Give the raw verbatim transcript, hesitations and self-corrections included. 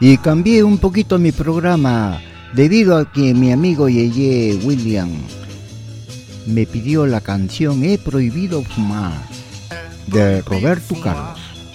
Y cambié un poquito mi programa debido a que mi amigo Yeye William me pidió la canción He prohibido fumar de Roberto Carlos.